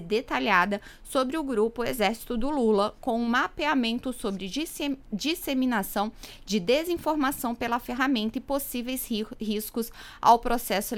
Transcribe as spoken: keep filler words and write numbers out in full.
detalhada sobre o grupo Exército do Lula, com um mapeamento sobre disse- disseminação de desinformação pela ferramenta e possíveis ri- riscos ao processo